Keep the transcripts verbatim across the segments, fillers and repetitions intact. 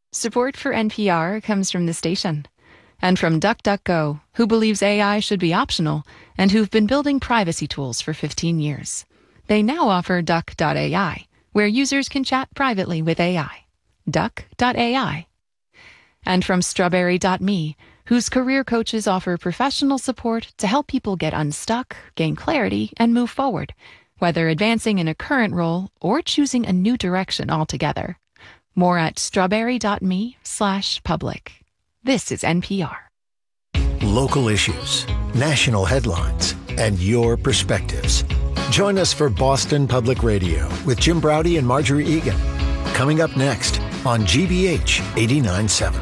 Support for N P R comes from the station and from DuckDuckGo, who believes A I should be optional and who've been building privacy tools for fifteen years. They now offer Duck dot A I, where users can chat privately with A I. Duck dot A I. And from Strawberry dot me, whose career coaches offer professional support to help people get unstuck, gain clarity, and move forward, whether advancing in a current role or choosing a new direction altogether. More at strawberry dot me slash public. This is N P R. Local issues, national headlines, and your perspectives. Join us for Boston Public Radio with Jim Braude and Marjorie Egan. Coming up next on G B H eighty-nine point seven.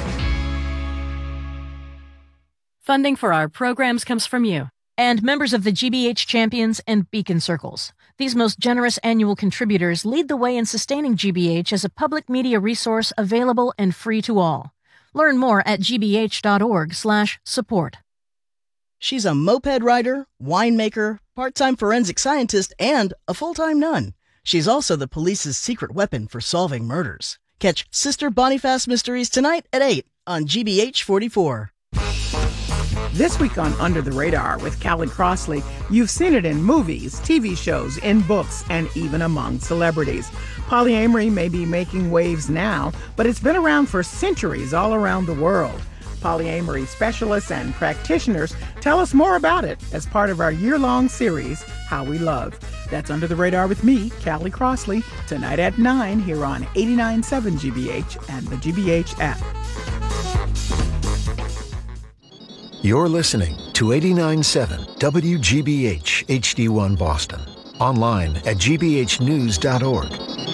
Funding for our programs comes from you and members of the G B H Champions and Beacon Circles. These most generous annual contributors lead the way in sustaining G B H as a public media resource available and free to all. Learn more at g b h dot org slash support. She's a moped rider, winemaker, part-time forensic scientist, and a full-time nun. She's also the police's secret weapon for solving murders. Catch Sister Boniface Mysteries tonight at eight on G B H forty-four. This week on Under the Radar with Callie Crossley, you've seen it in movies, T V shows, in books, and even among celebrities. Polyamory may be making waves now, but it's been around for centuries all around the world. Polyamory specialists and practitioners tell us more about it as part of our year-long series, How We Love. That's Under the Radar with me, Callie Crossley, tonight at nine here on eighty-nine point seven G B H and the G B H app. You're listening to eighty-nine point seven W G B H H D one Boston. Online at g b h news dot org.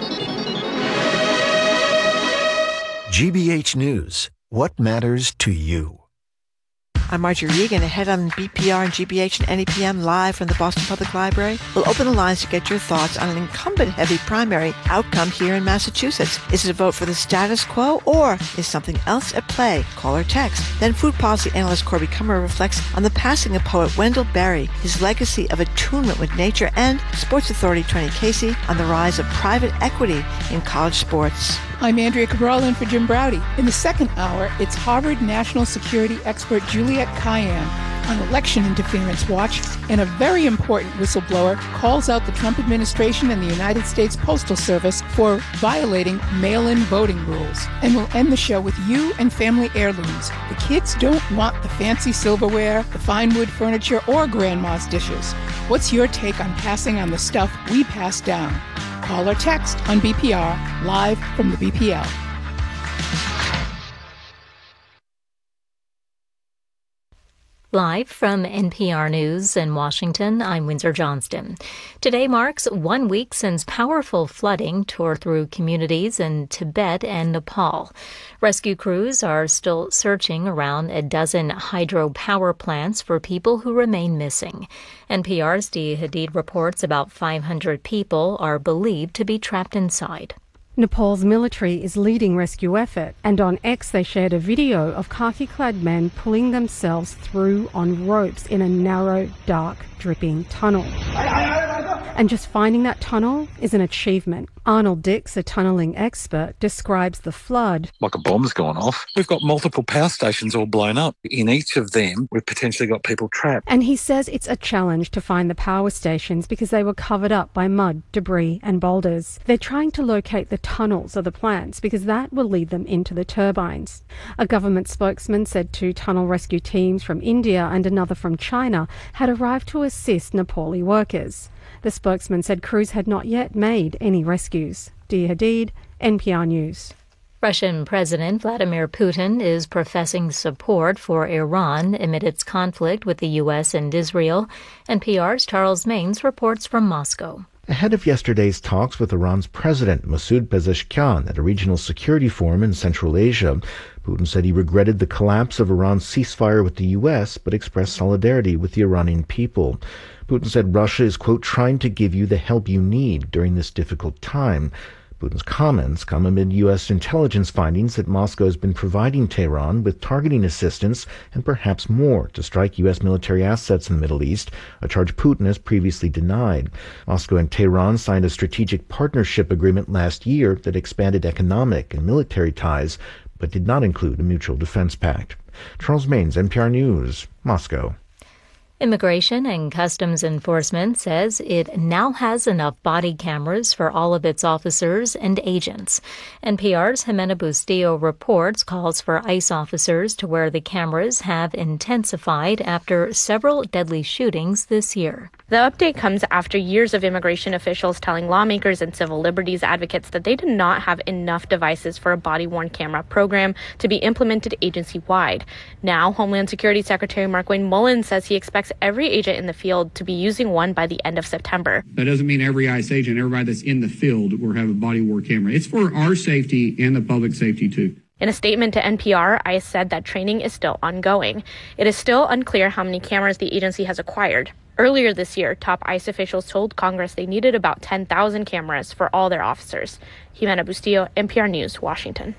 G B H News. What matters to you? I'm Marjorie Egan, ahead on B P R and G B H and N E P M live from the Boston Public Library. We'll open the lines to get your thoughts on an incumbent-heavy primary outcome here in Massachusetts. Is it a vote for the status quo, or is something else at play? Call or text. Then food policy analyst Corby Kummer reflects on the passing of poet Wendell Berry, his legacy of attunement with nature, and Sports Authority Tony Casey on the rise of private equity in college sports. I'm Andrea Cabral in for Jim Braude. In the second hour, it's Harvard national security expert Juliette Kayyem on election interference watch, and a very important whistleblower calls out the Trump administration and the United States Postal Service for violating mail-in voting rules. And we'll end the show with you and family heirlooms. The kids don't want the fancy silverware, the fine wood furniture, or grandma's dishes. What's your take on passing on the stuff we pass down? Call or text on B P R, live from the B P L. Live from N P R News in Washington, I'm Windsor Johnston. Today marks one week since powerful flooding tore through communities in Tibet and Nepal. Rescue crews are still searching around a dozen hydropower plants for people who remain missing. N P R's Dee Hadid reports about five hundred people are believed to be trapped inside. Nepal's military is leading rescue effort, and on X they shared a video of khaki-clad men pulling themselves through on ropes in a narrow, dark, dripping tunnel. And just finding that tunnel is an achievement. Arnold Dix, a tunnelling expert, describes the flood. Like a bomb's gone off. We've got multiple power stations all blown up. In each of them, we've potentially got people trapped. And he says it's a challenge to find the power stations because they were covered up by mud, debris and boulders. They're trying to locate the tunnels of the plants because that will lead them into the turbines. A government spokesman said two tunnel rescue teams from India and another from China had arrived to assist Nepali workers. The spokesman said crews had not yet made any rescues. Dee Hadid, N P R News. Russian President Vladimir Putin is professing support for Iran amid its conflict with the U S and Israel. N P R's Charles Maines reports from Moscow. Ahead of yesterday's talks with Iran's president, Masoud Pezeshkian, at a regional security forum in Central Asia, Putin said he regretted the collapse of Iran's ceasefire with the U S, but expressed solidarity with the Iranian people. Putin said Russia is, quote, trying to give you the help you need during this difficult time. Putin's comments come amid U S intelligence findings that Moscow has been providing Tehran with targeting assistance and perhaps more to strike U S military assets in the Middle East, a charge Putin has previously denied. Moscow and Tehran signed a strategic partnership agreement last year that expanded economic and military ties, but did not include a mutual defense pact. Charles Maines, N P R News, Moscow. Immigration and Customs Enforcement says it now has enough body cameras for all of its officers and agents. N P R's Jimena Bustillo reports calls for ICE officers to wear the cameras have intensified after several deadly shootings this year. The update comes after years of immigration officials telling lawmakers and civil liberties advocates that they did not have enough devices for a body-worn camera program to be implemented agency-wide. Now, Homeland Security Secretary Markwayne Mullin says he expects every agent in the field to be using one by the end of September. That doesn't mean every ICE agent, everybody that's in the field will have a body-worn camera. It's for our safety and the public safety, too. In a statement to N P R, ICE said that training is still ongoing. It is still unclear how many cameras the agency has acquired. Earlier this year, top ICE officials told Congress they needed about ten thousand cameras for all their officers. Jimena Bustillo, N P R News, Washington.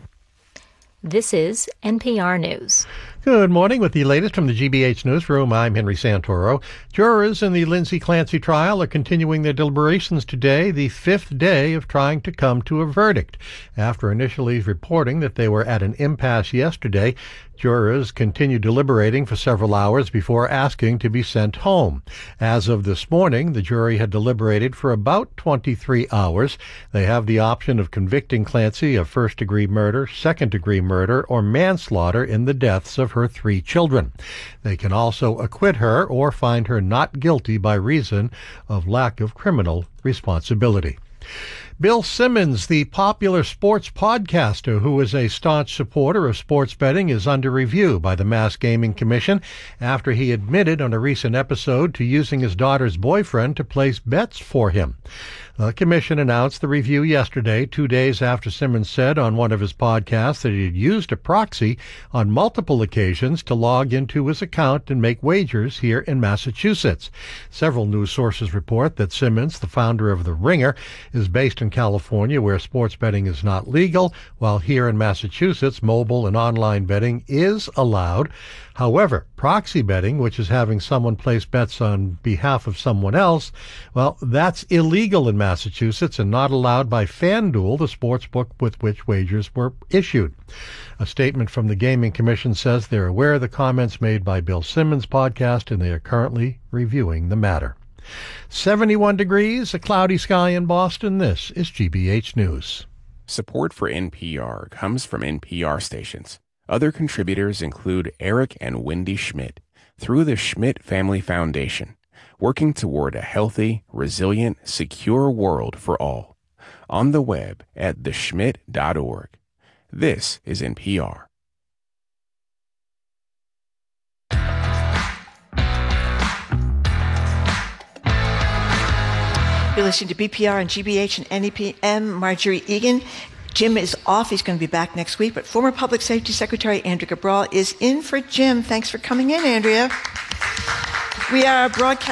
This is N P R News. Good morning. With the latest from the G B H Newsroom, I'm Henry Santoro. Jurors in the Lindsay Clancy trial are continuing their deliberations today, the fifth day of trying to come to a verdict. After initially reporting that they were at an impasse yesterday, jurors continued deliberating for several hours before asking to be sent home. As of this morning, the jury had deliberated for about twenty-three hours. They have the option of convicting Clancy of first-degree murder, second-degree murder, or manslaughter in the deaths of her three children. They can also acquit her or find her not guilty by reason of lack of criminal responsibility. Bill Simmons, the popular sports podcaster who is a staunch supporter of sports betting, is under review by the Mass Gaming Commission after he admitted on a recent episode to using his daughter's boyfriend to place bets for him. The commission announced the review yesterday, two days after Simmons said on one of his podcasts that he had used a proxy on multiple occasions to log into his account and make wagers here in Massachusetts. Several news sources report that Simmons, the founder of The Ringer, is based in California, where sports betting is not legal, while here in Massachusetts, mobile and online betting is allowed. However, proxy betting, which is having someone place bets on behalf of someone else, well, that's illegal in Massachusetts and not allowed by FanDuel, the sports book with which wagers were issued. A statement from the Gaming Commission says they're aware of the comments made by Bill Simmons' podcast and they are currently reviewing the matter. seventy-one degrees, a cloudy sky in Boston. This is G B H News. Support for N P R comes from N P R stations. Other contributors include Eric and Wendy Schmidt through the Schmidt Family Foundation, working toward a healthy, resilient, secure world for all. On the web at the schmidt dot org. This is N P R. You're listening to B P R and G B H and N E P M. Marjorie Egan. Jim is off. He's going to be back next week. But former Public Safety Secretary Andrea Cabral is in for Jim. Thanks for coming in, Andrea. We are broadcasting.